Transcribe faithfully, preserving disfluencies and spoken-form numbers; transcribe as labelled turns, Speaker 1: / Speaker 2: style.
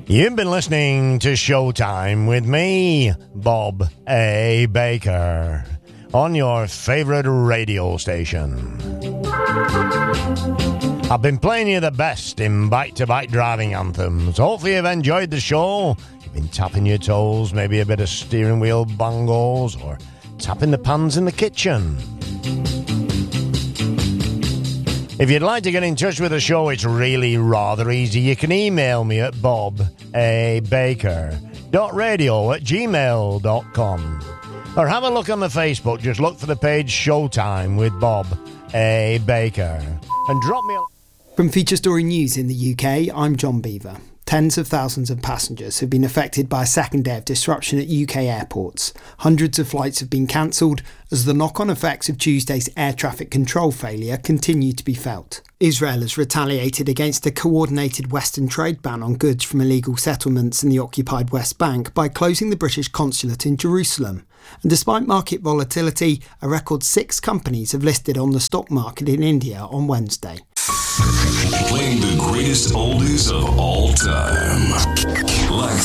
Speaker 1: You've been listening to Showtime with me, Bob A. Baker, on your favourite radio station. I've been playing you the best in bike-to-bike driving anthems. Hopefully you've enjoyed the show. You've been tapping your toes, maybe a bit of steering wheel bangles, or tapping the pans in the kitchen. If you'd like to get in touch with the show, it's really rather easy. You can email me at bobabaker.radio at gmail dot com. Or have a look on the Facebook. Just look for the page Showtime with Bob A. Baker. And drop me a...
Speaker 2: From Feature Story News in the U K, I'm John Beaver. Tens of thousands of passengers have been affected by a second day of disruption at U K airports. Hundreds of flights have been cancelled as the knock-on effects of Tuesday's air traffic control failure continue to be felt. Israel has retaliated against a coordinated Western trade ban on goods from illegal settlements in the occupied West Bank by closing the British consulate in Jerusalem. And despite market volatility, a record six companies have listed on the stock market in India on Wednesday.
Speaker 3: Playing the greatest oldies of all time. Like